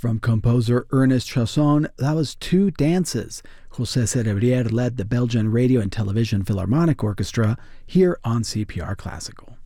From composer Ernest Chausson, that was Two Dances. José Cerebrier led the Belgian Radio and Television Philharmonic Orchestra here on CPR Classical.